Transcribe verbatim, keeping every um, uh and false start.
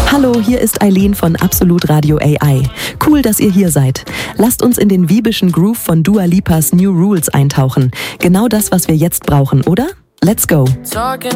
Hallo, hier ist Eileen von Absolut Radio A I. Cool, dass ihr hier seid. Lasst uns in den wiebischen Groove von Dua Lipas New Rules eintauchen. Genau das, was wir jetzt brauchen, oder? Let's go. Talking